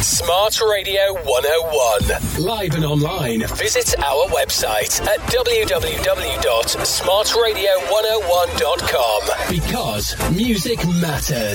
Smart Radio 101. Live and online. Visit our website at www.smartradio101.com. Because music matters.